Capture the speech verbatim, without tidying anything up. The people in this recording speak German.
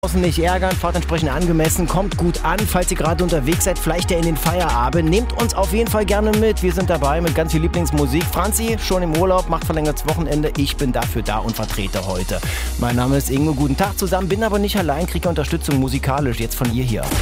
Nicht ärgern, fahrt entsprechend angemessen, kommt gut an. Falls ihr gerade unterwegs seid, vielleicht ja in den Feierabend. Nehmt uns auf jeden Fall gerne mit. Wir sind dabei mit ganz viel Lieblingsmusik. Franzi, schon im Urlaub, macht verlängertes Wochenende. Ich bin dafür da und vertrete heute. Mein Name ist Ingo. Guten Tag zusammen, bin aber nicht allein, kriege Unterstützung musikalisch jetzt von ihr hier.